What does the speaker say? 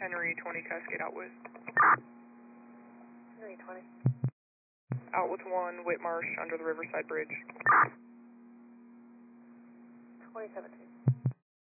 Henry 20 Cascade out with. Henry 20. Out with 1 Whitmarsh under the Riverside Bridge. 2017.